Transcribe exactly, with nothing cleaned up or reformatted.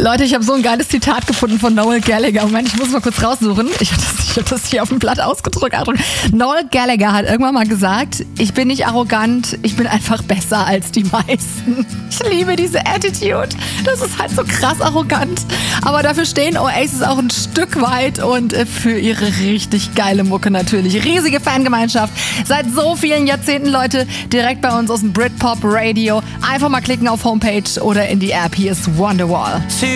Leute, ich habe so ein geiles Zitat gefunden von Noel Gallagher. Moment, ich muss mal kurz raussuchen. Ich habe das, ich hab das hier auf dem Blatt ausgedrückt. Noel Gallagher hat irgendwann mal gesagt, ich bin nicht arrogant, ich bin einfach besser als die meisten. Ich liebe diese Attitude. Das ist halt so krass arrogant. Aber dafür stehen Oasis auch ein Stück weit und für ihre richtig geile Mucke natürlich. Riesige Fangemeinschaft. Seit so vielen Jahrzehnten, Leute, direkt bei uns aus dem Britpop Radio. Einfach mal klicken auf Homepage oder in die App. Hier ist Wonderwall.